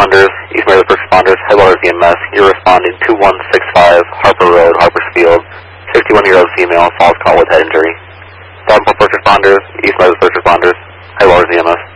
responders, East Meadows first responders, Headwaters EMS. You're responding to 2165 Harper Road, Harpersfield. 61-year-old female, falls call with head injury. Davenport first responders, East Meadows first responders, Headwaters EMS.